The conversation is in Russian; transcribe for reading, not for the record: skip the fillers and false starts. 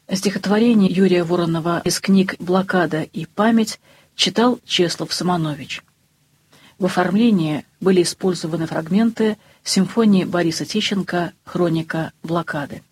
Стихотворение Юрия Воронова из книг «Блокада» и «Память» читал Чеслов Самонович. В оформлении были использованы фрагменты симфонии Бориса Тищенко «Хроника блокады».